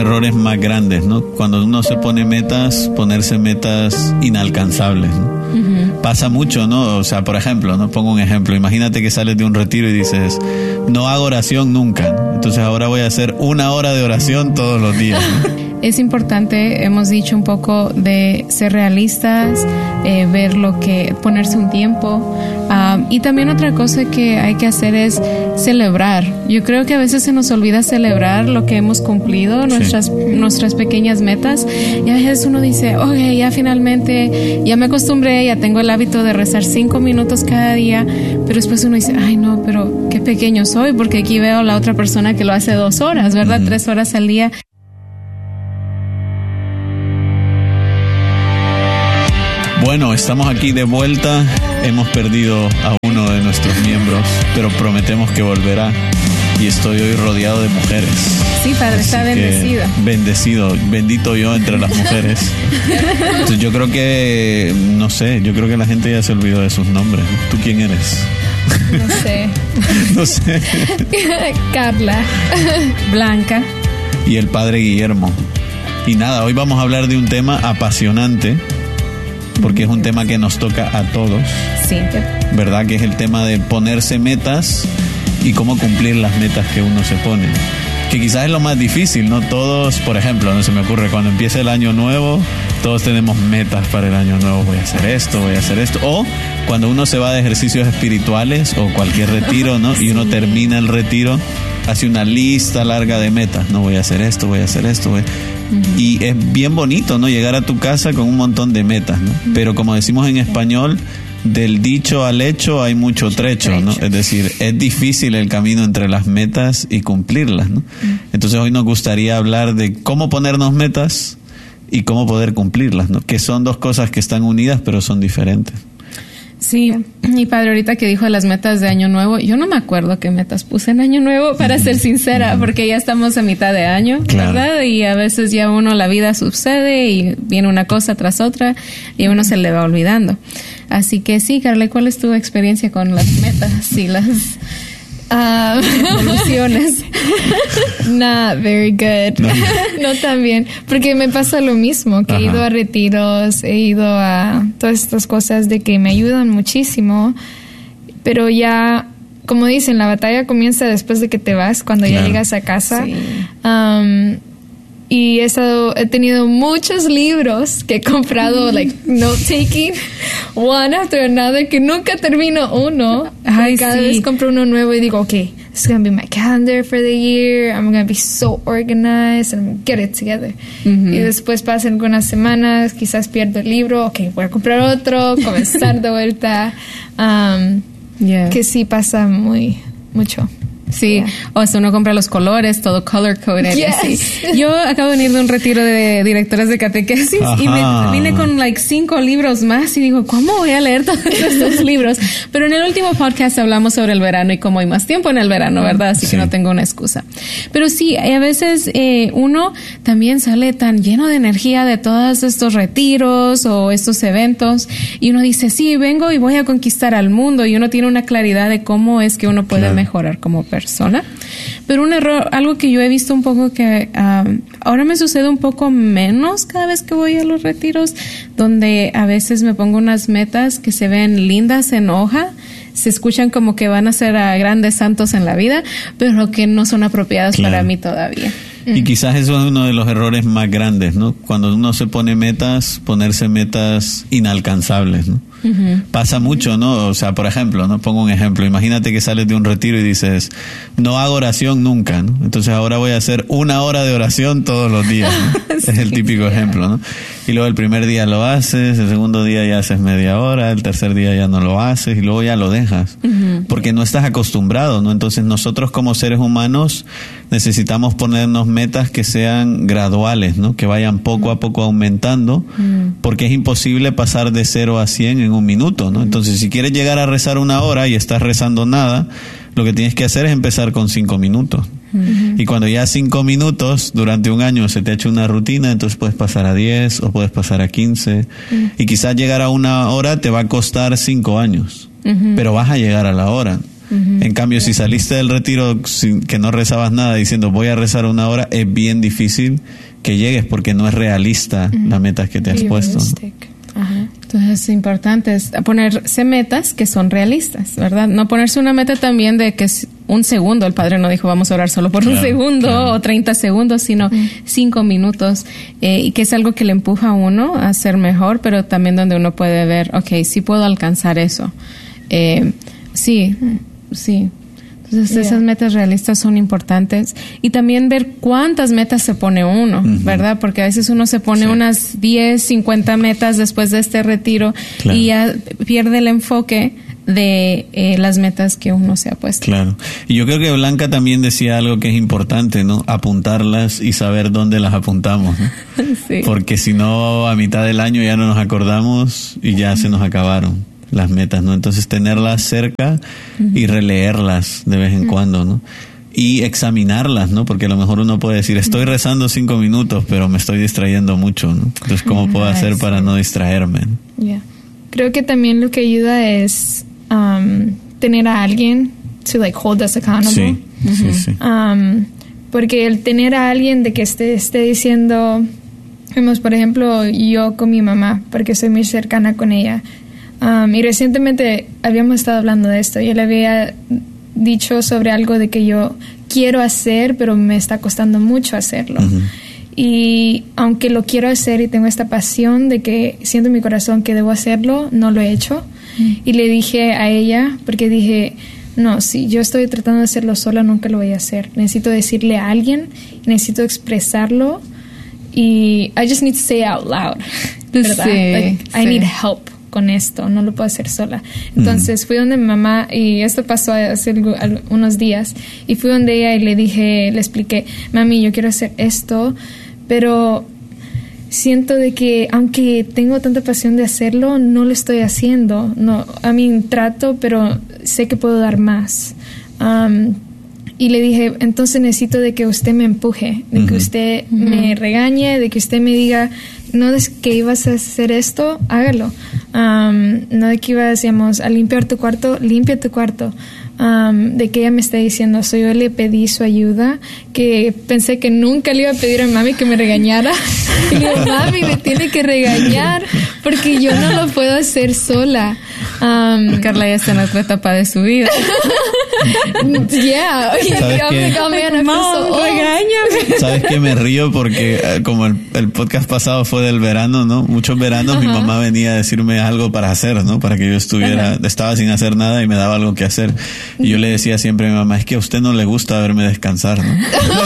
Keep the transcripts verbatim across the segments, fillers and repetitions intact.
errores más grandes, ¿no? Cuando uno se pone metas, ponerse metas inalcanzables, ¿no? Uh-huh. Pasa mucho, ¿no? O sea, por ejemplo, ¿no? Pongo un ejemplo. Imagínate que sales de un retiro y dices, no hago oración nunca, ¿no? Entonces ahora voy a hacer una hora de oración todos los días, ¿no? Es importante, hemos dicho un poco, de ser realistas, eh, ver lo que, ponerse un tiempo. Um, y también otra cosa que hay que hacer es celebrar. Yo creo que a veces se nos olvida celebrar lo que hemos cumplido, nuestras, sí. nuestras pequeñas metas. Y a veces uno dice, oye, ya finalmente, ya me acostumbré, ya tengo el hábito de rezar cinco minutos cada día. Pero después uno dice, ay no, pero qué pequeño soy, porque aquí veo a la otra persona que lo hace dos horas, ¿verdad? Mm. Tres horas al día. Bueno, estamos aquí de vuelta. Hemos perdido a uno de nuestros miembros, pero prometemos que volverá. Y estoy hoy rodeado de mujeres. Sí, padre, está bendecido. Bendecido, bendito yo entre las mujeres. Entonces yo creo que, no sé, yo creo que la gente ya se olvidó de sus nombres. ¿Tú quién eres? No sé. No sé. Carla. Blanca. Y el padre Guillermo. Y nada, hoy vamos a hablar de un tema apasionante, porque es un tema que nos toca a todos. Sí. ¿Verdad? Que es el tema de ponerse metas y cómo cumplir las metas que uno se pone. Que quizás es lo más difícil, ¿no? Todos, por ejemplo, no se me ocurre, cuando empieza el año nuevo, todos tenemos metas para el año nuevo. Voy a hacer esto, voy a hacer esto. O cuando uno se va de ejercicios espirituales o cualquier retiro, ¿no? Y uno termina el retiro, hace una lista larga de metas. No, voy a hacer esto, voy a hacer esto, voy a... Uh-huh. Y es bien bonito, ¿no? Llegar a tu casa con un montón de metas, ¿no? Uh-huh. Pero como decimos en español, del dicho al hecho hay mucho trecho, ¿no? Es decir, es difícil el camino entre las metas y cumplirlas, ¿no? Uh-huh. Entonces hoy nos gustaría hablar de cómo ponernos metas y cómo poder cumplirlas, ¿no? Que son dos cosas que están unidas pero son diferentes. Sí, mi padre ahorita que dijo de las metas de año nuevo, yo no me acuerdo qué metas puse en año nuevo, para ser sincera, porque ya estamos a mitad de año, claro. ¿verdad? Y a veces ya uno, la vida sucede y viene una cosa tras otra y a uno se le va olvidando. Así que sí, Carla, ¿cuál es tu experiencia con las metas y las uh, evoluciones? Not very good. No. No tan bien, porque me pasa lo mismo, que Ajá. he ido a retiros, he ido a todas estas cosas de que me ayudan muchísimo, pero ya, como dicen, la batalla comienza después de que te vas, cuando claro. ya llegas a casa. Sí. Um, y he, estado, he tenido muchos libros que he comprado, like, note-taking, one after another, que nunca termino uno. Ay, cada sí. vez compro uno nuevo y digo, okay, this is going to be my calendar for the year. I'm going to be so organized and I'm going to get it together. Uh-huh. Y después pasan algunas semanas, quizás pierdo el libro. Okay, voy a comprar otro, comenzar de vuelta. Um, yeah. Que sí pasa muy, mucho. Sí, yeah. O sea, uno compra los colores, todo color coded. Yes. Sí. Yo acabo de venir de un retiro de directoras de catequesis Ajá. y me vine con like cinco libros más y digo, ¿cómo voy a leer todos estos libros? Pero en el último podcast hablamos sobre el verano y cómo hay más tiempo en el verano, ¿verdad? Así sí. que no tengo una excusa. Pero sí, a veces eh, uno también sale tan lleno de energía de todos estos retiros o estos eventos y uno dice, sí, vengo y voy a conquistar al mundo, y uno tiene una claridad de cómo es que uno puede claro. mejorar como persona. persona. Pero un error, algo que yo he visto un poco que um, ahora me sucede un poco menos cada vez que voy a los retiros, donde a veces me pongo unas metas que se ven lindas en hoja, se escuchan como que van a ser a grandes santos en la vida, pero que no son apropiadas claro. para mí todavía. Y quizás eso es uno de los errores más grandes, ¿no? Cuando uno se pone metas, ponerse metas inalcanzables, ¿no? Uh-huh. Pasa mucho, ¿no? O sea, por ejemplo, ¿no? Pongo un ejemplo. Imagínate que sales de un retiro y dices, no hago oración nunca, ¿no? Entonces ahora voy a hacer una hora de oración todos los días, ¿no? Sí, es el típico yeah. ejemplo, ¿no? Y luego el primer día lo haces, el segundo día ya haces media hora, el tercer día ya no lo haces y luego ya lo dejas. Uh-huh. Porque no estás acostumbrado, ¿no? Entonces nosotros como seres humanos necesitamos ponernos metas que sean graduales, ¿no? Que vayan poco a poco aumentando, uh-huh. porque es imposible pasar de cero a cien en un minuto, ¿no? Entonces, si quieres llegar a rezar una hora y estás rezando nada, lo que tienes que hacer es empezar con cinco minutos. Uh-huh. Y cuando ya cinco minutos durante un año se te ha hecho una rutina, entonces puedes pasar a diez o puedes pasar a quince. Uh-huh. Y quizás llegar a una hora te va a costar cinco años, uh-huh. pero vas a llegar a la hora. Uh-huh. En cambio, yeah. si saliste del retiro sin que no rezabas nada diciendo voy a rezar una hora, es bien difícil que llegues porque no es realista uh-huh. la meta que te has puesto. Ajá. Entonces es importante es ponerse metas que son realistas, ¿verdad? No ponerse una meta también de que es un segundo. El Padre no dijo vamos a orar solo por claro, un segundo claro. o treinta segundos, sino mm. cinco minutos. Eh, y que es algo que le empuja a uno a ser mejor, pero también donde uno puede ver, ok, sí puedo alcanzar eso. Eh, sí, sí. Entonces yeah. esas metas realistas son importantes. Y también ver cuántas metas se pone uno, uh-huh. ¿verdad? Porque a veces uno se pone sí. unas diez, cincuenta metas después de este retiro claro. y ya pierde el enfoque de eh, las metas que uno se ha puesto. Claro. Y yo creo que Blanca también decía algo que es importante, ¿no? Apuntarlas y saber dónde las apuntamos, ¿no? sí. Porque si no, a mitad del año ya no nos acordamos y ya se nos acabaron las metas, ¿no? Entonces tenerlas cerca uh-huh. y releerlas de vez en uh-huh. cuando, ¿no? Y examinarlas, ¿no? Porque a lo mejor uno puede decir, estoy rezando cinco minutos, pero me estoy distrayendo mucho, ¿no? Entonces, ¿cómo puedo hacer para no distraerme? Yeah. Creo que también lo que ayuda es um, tener a alguien to like hold us accountable. Sí, uh-huh. sí, sí. Um, porque el tener a alguien de que esté, esté diciendo, vemos, por ejemplo, yo con mi mamá, porque soy muy cercana con ella. Um, y recientemente habíamos estado hablando de esto. Yo le había dicho sobre algo de que yo quiero hacer, pero me está costando mucho hacerlo. Uh-huh. Y aunque lo quiero hacer y tengo esta pasión de que siento en mi corazón que debo hacerlo, no lo he hecho. Uh-huh. Y le dije a ella, porque dije, no, si yo estoy tratando de hacerlo sola, nunca lo voy a hacer. Necesito decirle a alguien, necesito expresarlo. Y I just need to say it out loud. ¿Verdad? Sí, like, sí. I need help con esto, no lo puedo hacer sola. Entonces mm. fui donde mi mamá, y esto pasó hace unos días, y fui donde ella y le dije, le expliqué, mami, yo quiero hacer esto, pero siento de que aunque tengo tanta pasión de hacerlo, no lo estoy haciendo. No, a mí trato, pero sé que puedo dar más. Um, y le dije, entonces necesito de que usted me empuje, de uh-huh. que usted uh-huh. me regañe, de que usted me diga, no es que ibas a hacer esto, hágalo. Um, no de que ibas, digamos, a limpiar tu cuarto, limpia tu cuarto. Um, de que ella me está diciendo, so yo le pedí su ayuda, que pensé que nunca le iba a pedir a mami que me regañara. Y le digo, mami, me tiene que regañar porque yo no lo puedo hacer sola. Um, Carla ya está en otra etapa de su vida. Yeah. ¿Sabes qué? Mom, regáñame. ¿Sabes qué? Me río porque eh, como el, el podcast pasado fue del verano, ¿no? Muchos veranos uh-huh. mi mamá venía a decirme algo para hacer, ¿no? Para que yo estuviera, uh-huh. estaba sin hacer nada y me daba algo que hacer. Y yo le decía siempre a mi mamá, es que a usted no le gusta verme descansar, ¿no?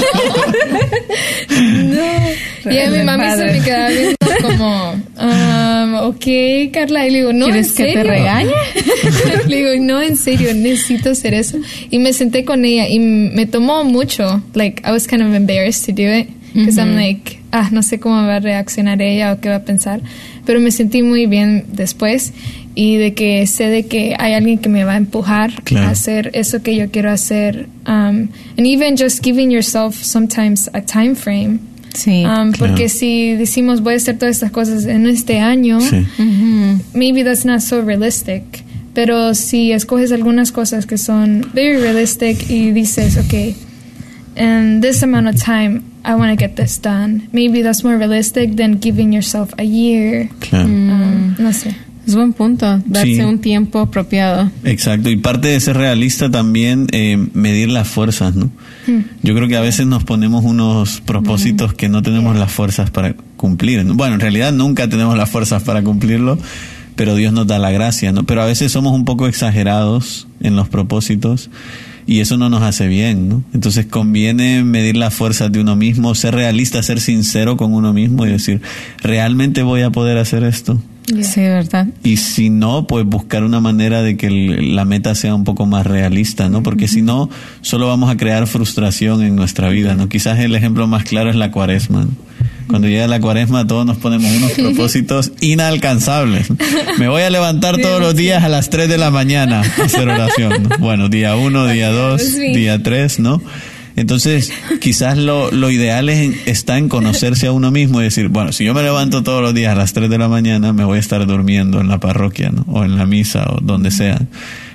No. Y a mi mamá se me quedaba viendo como, um, ok, Carla. Y le digo, no, ¿en serio? ¿Quieres que te regañe? Le digo, no, en serio, necesito hacer eso. Y me senté con ella y me tomó mucho. Like, I was kind of embarrassed to do it. Because mm-hmm. I'm like, ah, no sé cómo va a reaccionar ella o qué va a pensar. Pero me sentí muy bien después. Y de que sé de que hay alguien que me va a empujar claro. a hacer eso que yo quiero hacer. Um, and even just giving yourself sometimes a time frame. Sí, um, claro. Porque si decimos voy a hacer todas estas cosas en este año, sí. uh-huh. maybe that's not so realistic. Pero si escoges algunas cosas que son very realistic y dices, okay, in this amount of time I want to get this done. Maybe that's more realistic than giving yourself a year. Claro. Um, no sé. Es buen punto, darse sí. un tiempo apropiado. Exacto, y parte de ser realista también, eh, medir las fuerzas, ¿no? Hmm. Yo creo que a veces nos ponemos unos propósitos hmm. que no tenemos las fuerzas para cumplir, ¿no? Bueno, en realidad nunca tenemos las fuerzas para cumplirlo, pero Dios nos da la gracia, ¿no? Pero a veces somos un poco exagerados en los propósitos y eso no nos hace bien, ¿no? Entonces conviene medir las fuerzas de uno mismo, ser realista, ser sincero con uno mismo y decir, ¿realmente voy a poder hacer esto? Yeah. Sí, verdad. Y si no, pues buscar una manera de que el, la meta sea un poco más realista, ¿no? Porque uh-huh. si no, solo vamos a crear frustración en nuestra vida, ¿no? Quizás el ejemplo más claro es la cuaresma, ¿no? Cuando llega la cuaresma todos nos ponemos unos propósitos inalcanzables. Me voy a levantar todos los días a las tres de la mañana a hacer oración, ¿no? Bueno, día uno, día dos, día tres, ¿no? Entonces, quizás lo, lo ideal es, está en conocerse a uno mismo y decir, bueno, si yo me levanto todos los días a las tres de la mañana, me voy a estar durmiendo en la parroquia, ¿no? O en la misa o donde sea.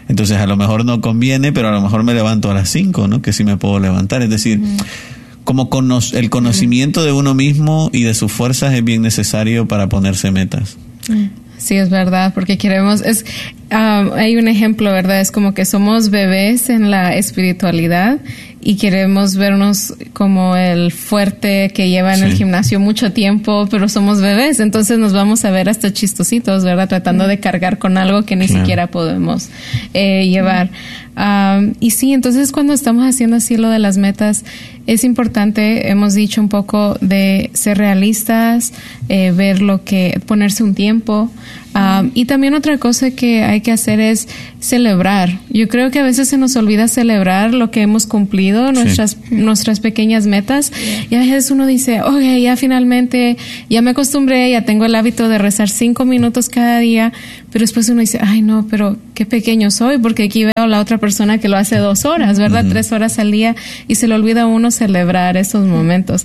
Entonces a lo mejor no conviene, pero a lo mejor me levanto a las cinco, ¿no? Que sí me puedo levantar. Es decir, mm. como cono- el conocimiento mm. de uno mismo y de sus fuerzas es bien necesario para ponerse metas. Mm. Sí, es verdad, porque queremos, es, um, hay un ejemplo, ¿verdad? Es como que somos bebés en la espiritualidad y queremos vernos como el fuerte que lleva en sí. el gimnasio mucho tiempo, pero somos bebés, entonces nos vamos a ver hasta chistositos, ¿verdad? Tratando de cargar con algo que ni claro. siquiera podemos eh, llevar. Um, y sí, entonces cuando estamos haciendo así lo de las metas, es importante, hemos dicho un poco de ser realistas, eh, ver lo que, ponerse un tiempo. Um, y también otra cosa que hay que hacer es celebrar. Yo creo que a veces se nos olvida celebrar lo que hemos cumplido, nuestras sí. nuestras pequeñas metas. Yeah. Y a veces uno dice, oye, ya finalmente, ya me acostumbré, ya tengo el hábito de rezar cinco minutos cada día. Pero después uno dice, ay no, pero qué pequeño soy, porque aquí veo a la otra persona que lo hace dos horas, ¿verdad? Uh-huh. Tres horas al día, y se le olvida a uno celebrar esos momentos.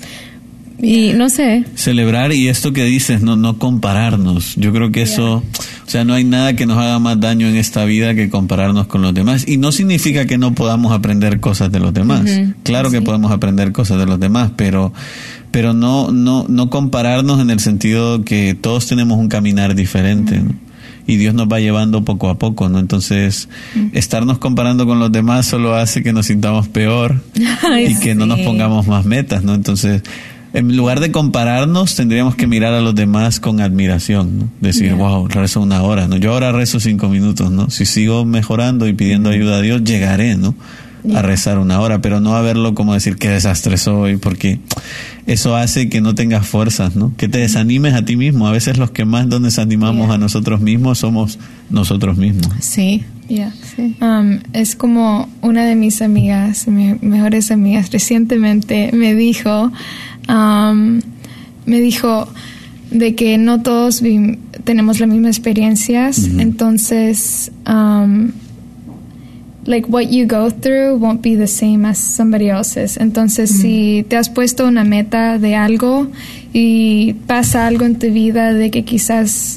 Y no sé. Celebrar, y esto que dices, no no compararnos. Yo creo que eso, yeah. o sea, no hay nada que nos haga más daño en esta vida que compararnos con los demás. Y no significa que no podamos aprender cosas de los demás. Uh-huh. Claro sí. que podemos aprender cosas de los demás, pero pero no no no compararnos en el sentido que todos tenemos un caminar diferente, uh-huh. ¿no? Y Dios nos va llevando poco a poco, ¿no? Entonces, mm. estarnos comparando con los demás solo hace que nos sintamos peor Ay, y que sí. no nos pongamos más metas, ¿no? Entonces, en lugar de compararnos, tendríamos que mirar a los demás con admiración, ¿no? Decir, yeah. wow, rezo una hora, ¿no? Yo ahora rezo cinco minutos, ¿no? Si sigo mejorando y pidiendo ayuda a Dios, llegaré, ¿no? Yeah. A rezar una hora, pero no a verlo como decir qué desastre soy, porque eso hace que no tengas fuerzas, ¿no? Que te desanimes a ti mismo. A veces los que más nos desanimamos yeah. a nosotros mismos somos nosotros mismos. Sí, yeah. sí. Um, es como una de mis amigas, mis mejores amigas, recientemente me dijo, um, me dijo de que no todos vi- tenemos las mismas experiencias, uh-huh. entonces um, like what you go through won't be the same as somebody else's. Entonces, mm. si te has puesto una meta de algo y pasa algo en tu vida de que quizás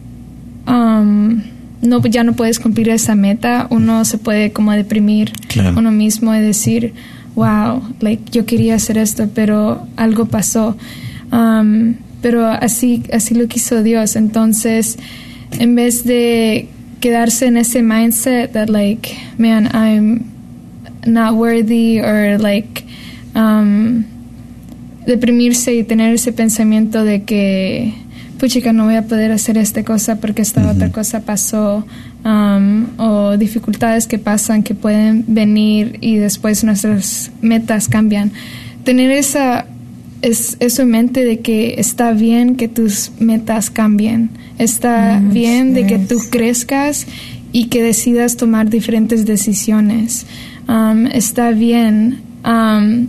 um, no ya no puedes cumplir esa meta, uno se puede como deprimir claro. uno mismo y decir, wow, like yo quería hacer esto, pero algo pasó. Um, pero así así lo quiso Dios. Entonces, en vez de quedarse en ese mindset that like, man, I'm not worthy, or like um, deprimirse y tener ese pensamiento de que puchica, no voy a poder hacer esta cosa porque esta uh-huh. otra cosa pasó, um, o dificultades que pasan que pueden venir y después nuestras metas cambian. Tener esa es eso en mente de que está bien que tus metas cambien, está yes, bien de yes. que tú crezcas y que decidas tomar diferentes decisiones, um, está bien um,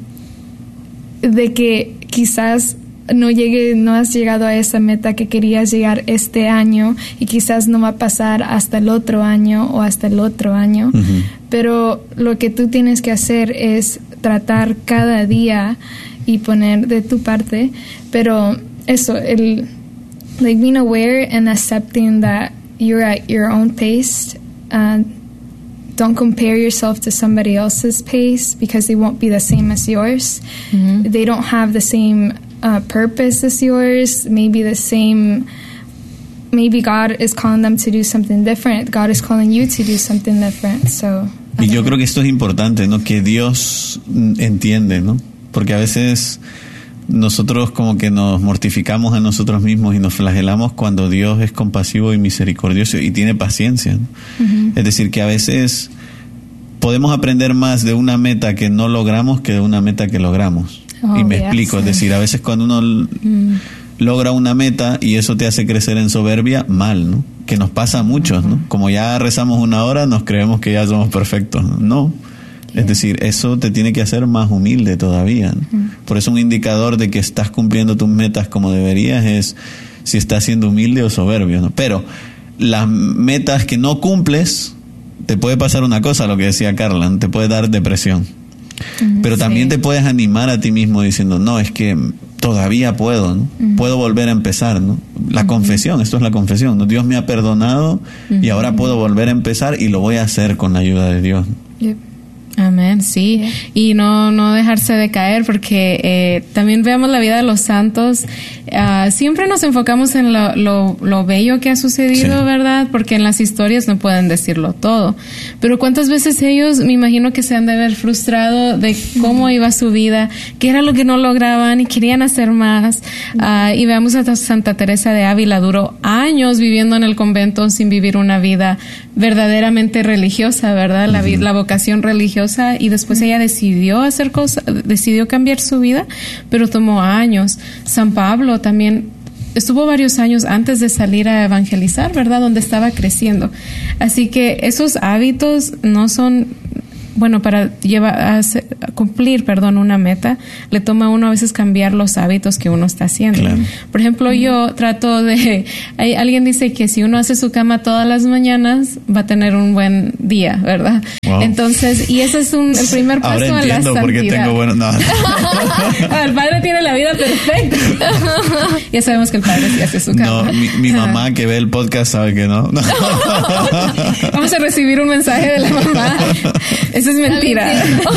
de que quizás no llegue, no has llegado a esa meta que querías llegar este año y quizás no va a pasar hasta el otro año o hasta el otro año, uh-huh. pero lo que tú tienes que hacer es tratar cada día y poner de tu parte, pero eso, el like being aware and accepting that you're at your own pace. Uh, don't compare yourself to somebody else's pace because they won't be the same as yours. Mm-hmm. They don't have the same uh, purpose as yours. Maybe the same. Maybe God is calling them to do something different. God is calling you to do something different. So. Y yo creo que esto es importante, ¿no? Que Dios entiende, ¿no? Porque a veces nosotros como que nos mortificamos a nosotros mismos y nos flagelamos cuando Dios es compasivo y misericordioso y tiene paciencia, ¿no? Uh-huh. Es decir, que a veces podemos aprender más de una meta que no logramos que de una meta que logramos. Oh, y me yes. explico, es decir, a veces cuando uno mm. logra una meta y eso te hace crecer en soberbia, mal, ¿no? Que nos pasa a muchos, uh-huh. ¿no? Como ya rezamos una hora, nos creemos que ya somos perfectos, ¿no? No. Es decir, eso te tiene que hacer más humilde todavía, ¿no? Mm. Por eso un indicador de que estás cumpliendo tus metas como deberías es si estás siendo humilde o soberbio, ¿no? Pero las metas que no cumples, te puede pasar una cosa, lo que decía Carla, ¿no? Te puede dar depresión. Mm, Pero también sí. te puedes animar a ti mismo diciendo, no, es que todavía puedo, ¿no? Uh-huh. Puedo volver a empezar, ¿no? La uh-huh. confesión, esto es la confesión, ¿no? Dios me ha perdonado uh-huh. y ahora puedo volver a empezar y lo voy a hacer con la ayuda de Dios. Yep. Amén, sí. Yeah. Y no, no dejarse de caer, porque eh, también veamos la vida de los santos. Uh, siempre nos enfocamos en lo, lo, lo bello que ha sucedido, sí. ¿verdad? Porque en las historias no pueden decirlo todo. Pero cuántas veces ellos, me imagino que se han de haber frustrado de cómo iba su vida, qué era lo que no lograban y querían hacer más. Uh, y veamos a Santa Teresa de Ávila, duró años viviendo en el convento sin vivir una vida verdaderamente religiosa, ¿verdad? La, uh-huh. la vocación religiosa. Y después ella decidió hacer cosas, decidió cambiar su vida, pero tomó años. San Pablo también estuvo varios años antes de salir a evangelizar, ¿verdad? Donde estaba creciendo. Así que esos hábitos no son, bueno, para llevar a, hacer, a cumplir, perdón, una meta, le toma a uno a veces cambiar los hábitos que uno está haciendo. Claro. Por ejemplo, mm. yo trato de, hay, alguien dice que si uno hace su cama todas las mañanas, va a tener un buen día, ¿verdad? Wow. Entonces, y ese es un, el primer paso Ahora a la santidad. Porque tengo bueno, no. El padre tiene la vida perfecta. Ya sabemos que el padre sí hace su cama. No, mi, mi mamá que ve el podcast sabe que no. Vamos a recibir un mensaje de la mamá. Eso es mentira.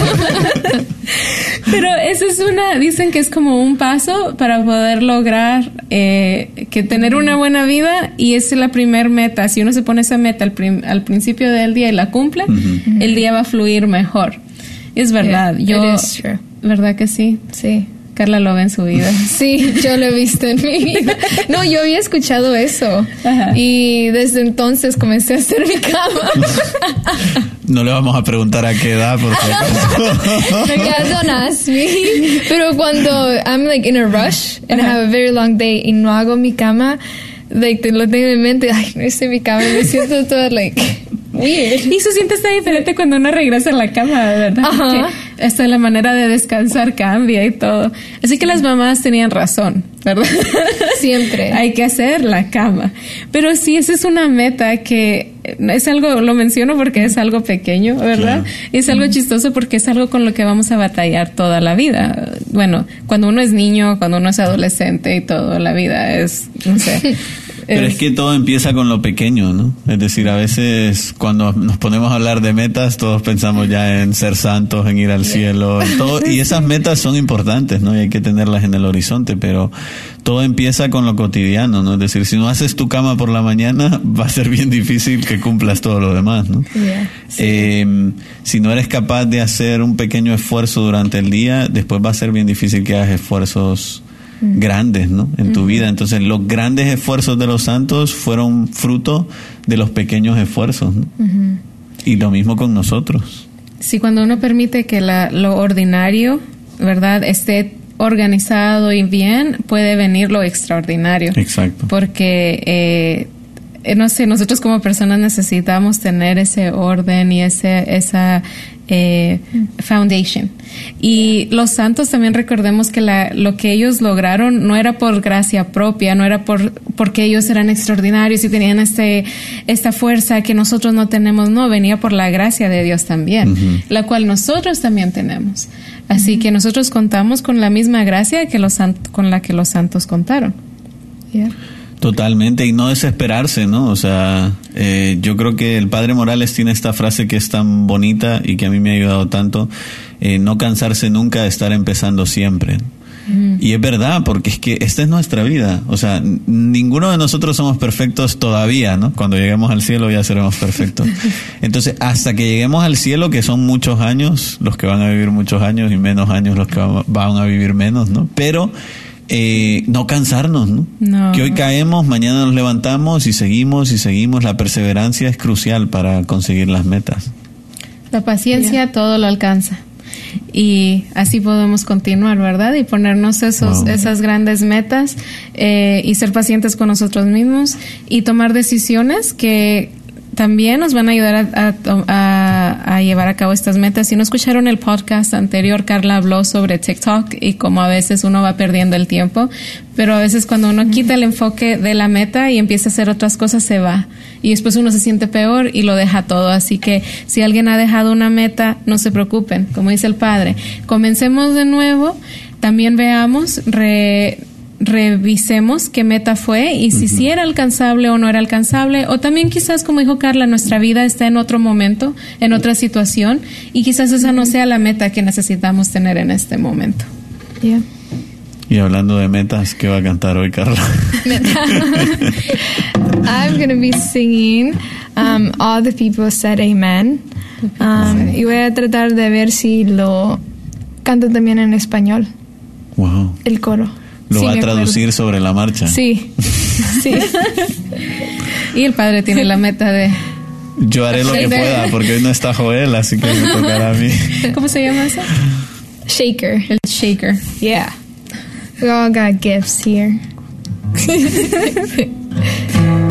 Pero eso es una, dicen que es como un paso para poder lograr eh, que tener una buena vida, y esa es la primer meta. Si uno se pone esa meta al, prim, al principio del día y la cumple, uh-huh. el día va a fluir mejor. Es verdad. Yeah, yo, ¿verdad que sí? Sí. Carla lo ve en su vida. Sí, yo lo he visto en mi vida. No, yo había escuchado eso. Ajá. Y desde entonces comencé a hacer mi cama. No le vamos a preguntar a qué edad, porque... Yeah, don't ask me. Pero cuando I'm like in a rush and Ajá. I have a very long day y no hago mi cama, like, te lo tengo en mente, ay, no hice mi cama, me siento toda like... weird. Y se siente tan diferente cuando uno regresa a la cama, ¿verdad? Ajá. Que hasta la manera de descansar cambia y todo. Así que las mamás tenían razón, ¿verdad? Siempre. Hay que hacer la cama. Pero sí, esa es una meta que es algo, lo menciono porque es algo pequeño, ¿verdad? Claro. Es algo mm. chistoso porque es algo con lo que vamos a batallar toda la vida. Bueno, cuando uno es niño, cuando uno es adolescente y todo, la vida es, no sé... Pero es que todo empieza con lo pequeño, ¿no? Es decir, a veces cuando nos ponemos a hablar de metas, todos pensamos ya en ser santos, en ir al cielo, en todo, y esas metas son importantes, ¿no? Y hay que tenerlas en el horizonte, pero todo empieza con lo cotidiano, ¿no? Es decir, si no haces tu cama por la mañana, va a ser bien difícil que cumplas todo lo demás, ¿no? Yeah, sí. eh, si no eres capaz de hacer un pequeño esfuerzo durante el día, después va a ser bien difícil que hagas esfuerzos grandes, ¿no? En tu uh-huh. vida. Entonces, los grandes esfuerzos de los santos fueron fruto de los pequeños esfuerzos, ¿no? Uh-huh. Y lo mismo con nosotros. Sí, cuando uno permite que la, lo ordinario, ¿verdad?, esté organizado y bien, puede venir lo extraordinario. Exacto. Porque eh, no sé, nosotros como personas necesitamos tener ese orden y ese esa eh, foundation. Y los santos también, recordemos que la, lo que ellos lograron no era por gracia propia, no era por porque ellos eran extraordinarios y tenían este esta fuerza que nosotros no tenemos, no, venía por la gracia de Dios también, uh-huh. la cual nosotros también tenemos. Así uh-huh. que nosotros contamos con la misma gracia que los sant- con la que los santos contaron. Yeah. Totalmente, y no desesperarse, ¿no? O sea, eh, yo creo que el Padre Morales tiene esta frase que es tan bonita y que a mí me ha ayudado tanto, eh, no cansarse nunca de estar empezando siempre. Mm. Y es verdad, porque es que esta es nuestra vida. O sea, n- ninguno de nosotros somos perfectos todavía, ¿no? Cuando lleguemos al cielo ya seremos perfectos. Entonces, hasta que lleguemos al cielo, que son muchos años, los que van a vivir muchos años y menos años los que van, van a vivir menos, ¿no? Pero... Eh, no cansarnos, ¿no? No. Que hoy caemos, mañana nos levantamos y seguimos y seguimos. La perseverancia es crucial para conseguir las metas. La paciencia yeah. todo lo alcanza. Y así podemos continuar, ¿verdad? Y ponernos esos, wow. esas grandes metas eh, y ser pacientes con nosotros mismos y tomar decisiones que también nos van a ayudar a, a, a, a llevar a cabo estas metas. Si no escucharon el podcast anterior, Carla habló sobre TikTok y cómo a veces uno va perdiendo el tiempo, pero a veces cuando uno quita el enfoque de la meta y empieza a hacer otras cosas, se va. Y después uno se siente peor y lo deja todo. Así que si alguien ha dejado una meta, no se preocupen. Como dice el Padre, comencemos de nuevo. también veamos, re, revisemos qué meta fue y si sí uh-huh. era alcanzable o no era alcanzable, o también quizás, como dijo Carla, nuestra vida está en otro momento, en otra situación, y quizás esa no sea la meta que necesitamos tener en este momento. Yeah. Y hablando de metas, ¿qué va a cantar hoy, Carla? I'm going to be singing um, All the People Said Amen. Um, y voy a tratar de ver si lo canto también en español. Wow. El coro. ¿Lo sí, va a traducir sobre la marcha? Sí. sí. Y el padre tiene la meta de... Yo haré lo que pueda, porque hoy no está Joel, así que me tocará a mí. ¿Cómo se llama eso? Shaker. El shaker. Yeah. We all got gifts here.